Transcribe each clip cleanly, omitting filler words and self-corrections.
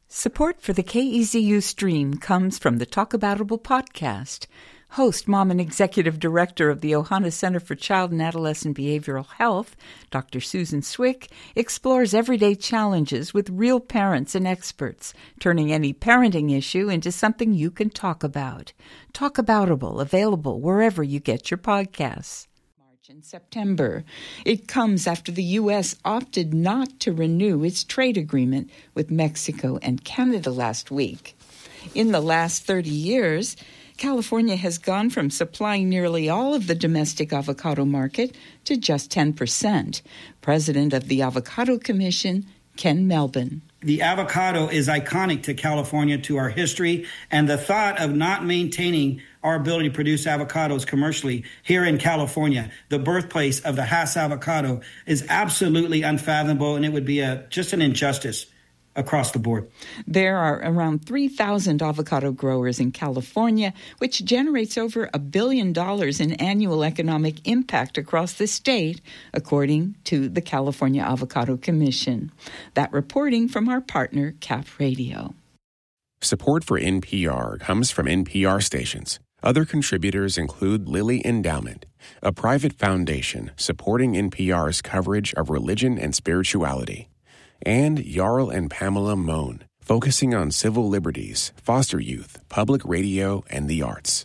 Support for the KEZU stream comes from the Talk Aboutable podcast. Host, mom, and executive director of the Ohana Center for Child and Adolescent Behavioral Health, Dr. Susan Swick, explores everyday challenges with real parents and experts, turning any parenting issue into something you can talk about. Talk Aboutable, available wherever you get your podcasts. In September. It comes after the U.S. opted not to renew its trade agreement with Mexico and Canada last week. In the last 30 years, California has gone from supplying nearly all of the domestic avocado market to just 10%. President of the Avocado Commission, Ken Melvin. The avocado is iconic to California, to our history, and the thought of not maintaining our ability to produce avocados commercially here in California, the birthplace of the Hass avocado, is absolutely unfathomable, and it would be just an injustice across the board. There are around 3,000 avocado growers in California, which generates over $1 billion in annual economic impact across the state, according to the California Avocado Commission. That reporting from our partner, Cap Radio. Support for NPR comes from NPR stations. Other contributors include Lilly Endowment, a private foundation supporting NPR's coverage of religion and spirituality, and Jarl and Pamela Mohn, focusing on civil liberties, foster youth, public radio, and the arts.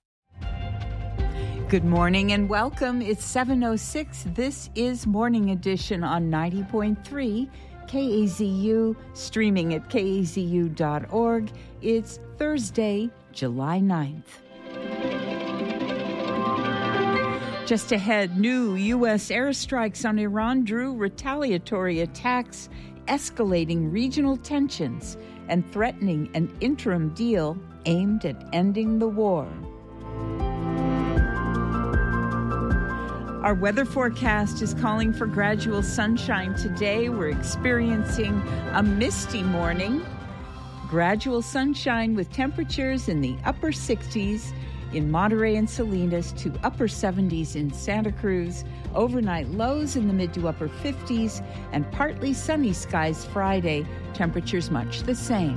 Good morning and welcome. It's 7:06. This is Morning Edition on 90.3 KAZU, streaming at kazu.org. It's Thursday, July 9th. Just ahead, new U.S. airstrikes on Iran drew retaliatory attacks, escalating regional tensions and threatening an interim deal aimed at ending the war. Our weather forecast is calling for gradual sunshine today. We're experiencing a misty morning. Gradual sunshine with temperatures in the upper 60s in Monterey and Salinas to upper 70s in Santa Cruz, overnight lows in the mid to upper 50s, and partly sunny skies Friday, temperatures much the same.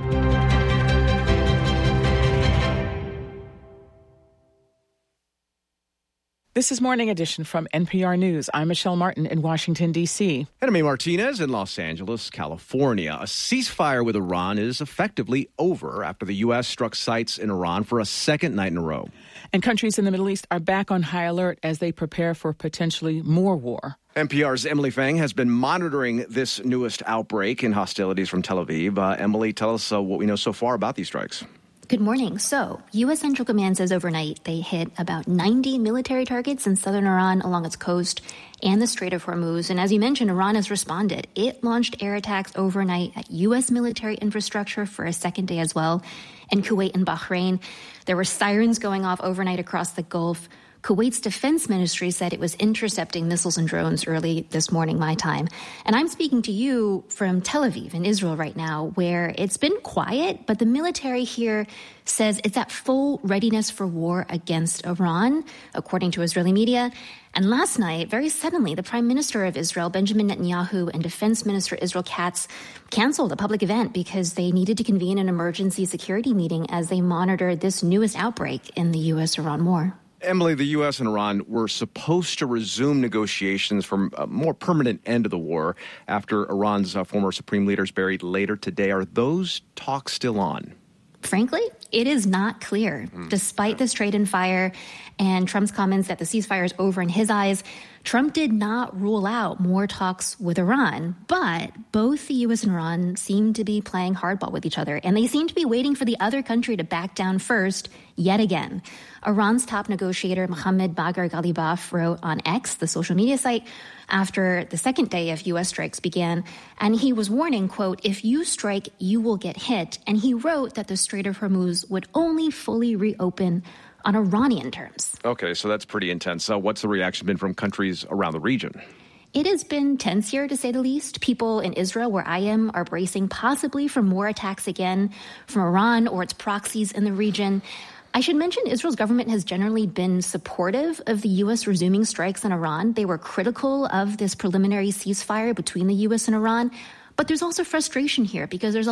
This is Morning Edition from NPR News. I'm Michelle Martin in Washington, D.C. And I'm Martinez in Los Angeles, California. A ceasefire with Iran is effectively over after the U.S. struck sites in Iran for a second night in a row. And countries in the Middle East are back on high alert as they prepare for potentially more war. NPR's Emily Fang has been monitoring this newest outbreak in hostilities from Tel Aviv. Emily, tell us what we know so far about these strikes. Good morning. So, U.S. Central Command says overnight they hit about 90 military targets in southern Iran along its coast and the Strait of Hormuz. And as you mentioned, Iran has responded. It launched air attacks overnight at U.S. military infrastructure for a second day as well. In Kuwait and Bahrain, there were sirens going off overnight across the Gulf. Kuwait's defense ministry said it was intercepting missiles and drones early this morning, my time. And I'm speaking to you from Tel Aviv in Israel right now, where it's been quiet, but the military here says it's at full readiness for war against Iran, according to Israeli media. And last night, very suddenly, the Prime Minister of Israel, Benjamin Netanyahu, and Defense Minister Israel Katz canceled a public event because they needed to convene an emergency security meeting as they monitor this newest outbreak in the U.S.-Iran war. Emily, the U.S. and Iran were supposed to resume negotiations for a more permanent end of the war after Iran's former supreme leader is buried later today. Are those talks still on? Frankly, it is not clear. Despite this trade and fire and Trump's comments that the ceasefire is over in his eyes, Trump did not rule out more talks with Iran. But both the U.S. and Iran seem to be playing hardball with each other, and they seem to be waiting for the other country to back down first yet again. Iran's top negotiator, Mohammad Bagher Ghalibaf, wrote on X, the social media site, after the second day of U.S. strikes began, and he was warning, quote, if you strike, you will get hit. And he wrote that the Strait of Hormuz would only fully reopen on Iranian terms. Okay, so that's pretty intense. What's the reaction been from countries around the region? It has been tense here, to say the least. People in Israel, where I am, are bracing possibly for more attacks again from Iran or its proxies in the region. I should mention Israel's government has generally been supportive of the U.S. resuming strikes on Iran. They were critical of this preliminary ceasefire between the U.S. and Iran. But there's also frustration here because there's